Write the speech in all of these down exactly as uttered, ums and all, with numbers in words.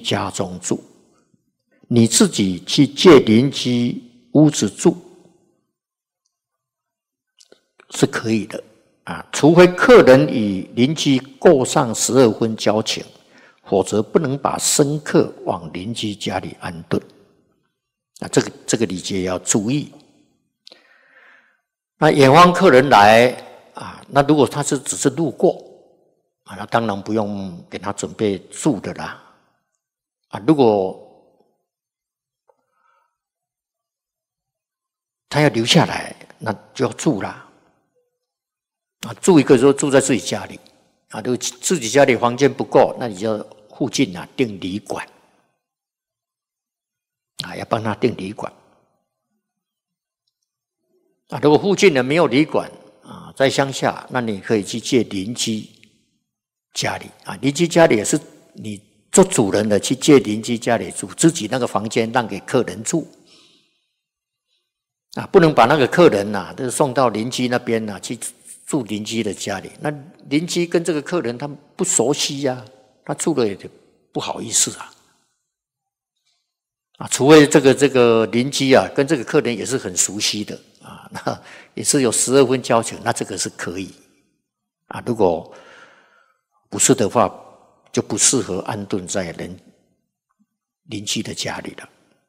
家中住，你自己去借邻居屋子住是可以的啊，除非客人与邻居过上十二分交情，否则不能把生客往邻居家里安顿。啊，这个这个礼节要注意。那远方客人来啊，那如果他是只是路过啊，那当然不用给他准备住的啦。啊，如果他要留下来，那就要住啦。啊，住一个就住在自己家里啊，如果自己家里房间不够，那你就附近啊订旅馆。啊，要帮他订旅馆啊。如果附近的没有旅馆啊，在乡下，那你可以去借邻居家里啊。邻居家里也是你做主人的去借邻居家里住，自己那个房间让给客人住啊，不能把那个客人呐、啊，都送到邻居那边呐、啊、去住邻居的家里。那邻居跟这个客人他不熟悉呀、啊，他住了也不好意思啊。啊，除非这个这个邻居啊，跟这个客人也是很熟悉的啊，那也是有十二分交情，那这个是可以啊。如果不是的话，就不适合安顿在人邻居的家里了。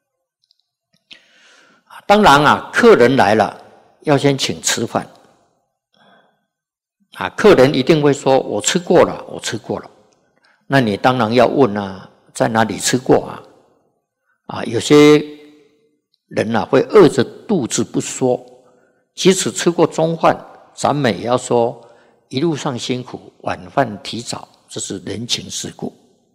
当然啊，客人来了要先请吃饭啊，客人一定会说：“我吃过了，我吃过了。”那你当然要问啊，在哪里吃过啊？啊，有些人啊会饿着肚子不说，即使吃过中饭，咱们也要说一路上辛苦，晚饭提早，这是人情世故。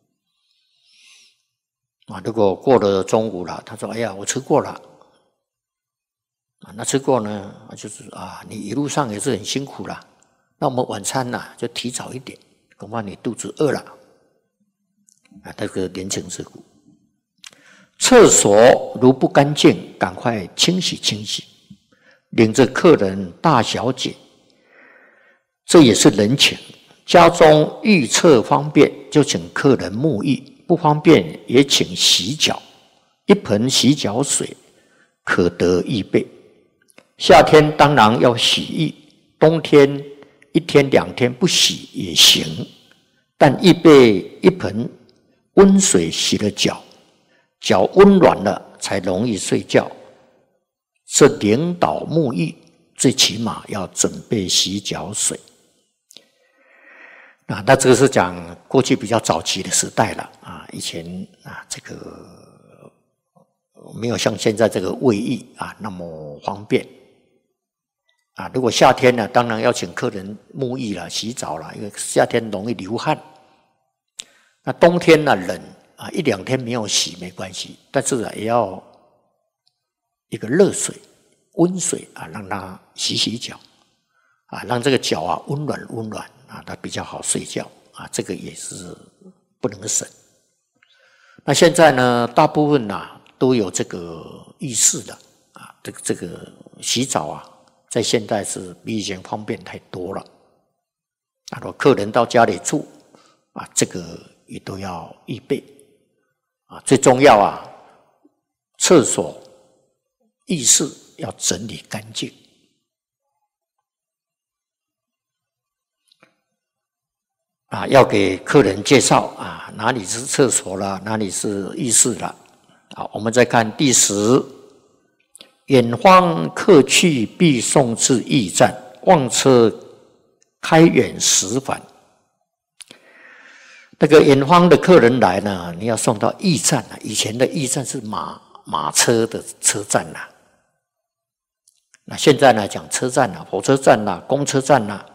啊，如果过了中午了，他说：“哎呀，我吃过了。”啊，那吃过呢，就是啊，你一路上也是很辛苦了，那我们晚餐呢、啊、就提早一点，恐怕你肚子饿了。啊，这个人情世故。厕所如不干净，赶快清洗清洗，领着客人大小姐，这也是人情。家中浴厕方便，就请客人沐浴；不方便，也请洗脚。一盆洗脚水，可得易备。夏天当然要洗浴，冬天一天两天不洗也行，但预备一盆温水洗了脚。脚温暖了才容易睡觉，这领导沐浴最起码要准备洗脚水。啊，那这个是讲过去比较早期的时代了啊，以前啊这个没有像现在这个卫浴啊那么方便啊。如果夏天呢，当然要请客人沐浴了、洗澡了，因为夏天容易流汗。那冬天呢冷。啊，一两天没有洗没关系，但是啊，也要一个热水、温水啊，让它洗洗脚，啊，让这个脚啊温暖温暖啊，它比较好睡觉啊，这个也是不能省。那现在呢，大部分啊都有这个浴室的啊，这个这个洗澡啊，在现在是比以前方便太多了。啊，如果客人到家里住啊，这个也都要预备。啊，最重要啊，厕所、浴室要整理干净。啊，要给客人介绍啊，哪里是厕所啦，哪里是浴室啦。好，我们再看第十，远方客去，必送至驿站，望车开远时返。那个远方的客人来呢，你要送到驿站啊。以前的驿站是马马车的车站呐、啊，那现在呢讲车站啊、火车站啊、公车站啊。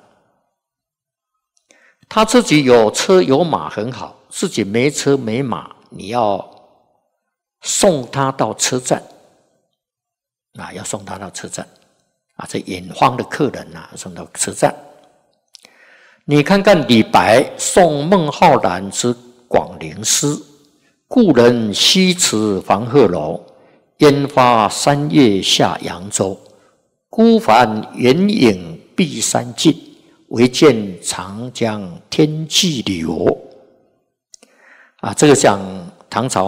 他自己有车有马很好，自己没车没马，你要送他到车站啊，要送他到车站啊。这远方的客人啊，送到车站。你看看李白送孟浩然之广陵诗，故人西辞黄鹤楼，烟花三月下扬州。孤帆远影碧山尽，唯见长江天际流。啊，这个讲唐朝